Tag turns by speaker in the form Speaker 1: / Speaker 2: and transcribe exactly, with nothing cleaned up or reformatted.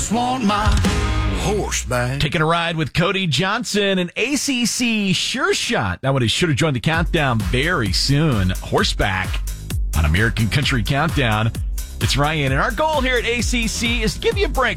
Speaker 1: just want my horseback.
Speaker 2: Taking a ride with Cody Johnson, an A C C sure shot. That one is sure to join the countdown very soon. Horseback on American Country Countdown. It's Ryan, and our goal here at A C C is to give you a break